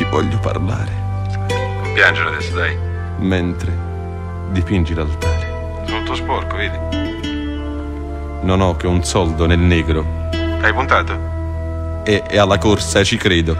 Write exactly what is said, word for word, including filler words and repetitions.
voglio parlare. Non piangere adesso, dai. Mentre dipingi l'altare. Sono tutto sporco, vedi? Non ho che un soldo nel negro Hai puntato? e, e alla corsa ci credo.